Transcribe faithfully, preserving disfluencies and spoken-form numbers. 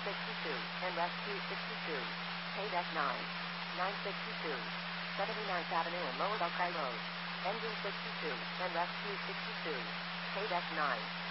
sixty-two, and Rescue sixty-two. K-Deck nine. nine sixty-two. seventy-ninth Avenue and Lower Buckeye Road. Engine sixty-two, and Rescue sixty-two. K-Deck nine.